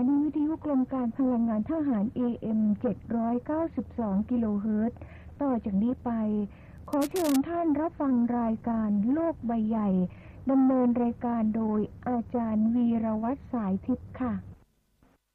นีวิทยุกรมการพลังงานทหาร AM 792 กิโลเฮิรตซ์ ต่อจากนี้ไปขอเชิญท่านรับฟังรายการโลกใบใหญ่ดำเนินรายการโดยอาจารย์วีรวัฒน์สายทิพย์ค่ะ